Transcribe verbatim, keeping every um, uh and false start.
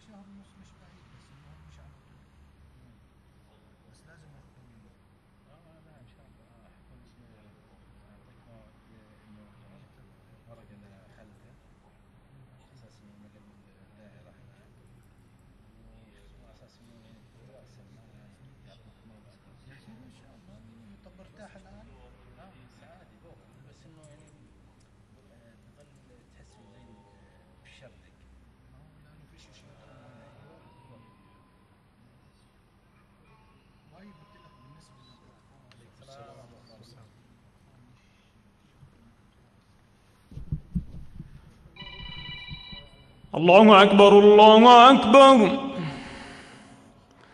شهر ونص مش بعيد، بس انه مش على طول، بس لازم اخذ منه. اه لا ان شاء الله حكون اسمه اعطيك موعد انه ورقه لحلها على اساس انه نقل الدائره هناك، وعلى اساس انه يعني راس المال يعني يعطوك موعد. يا سيدي ان شاء الله. طب مرتاح الان؟ اه بس عادي بوقف، بس انه يعني آه، تظل تحس زي آه، بشردك. اه لانه فيش شيء يدخل. ايوه بالضبط. طيب قلت لك بالنسبه للاطفال. عليك السلام السلام ورحمه الله عليكم. وبركاته. الاطفال مش يدخلوا الاطفال. الله أكبر الله أكبر.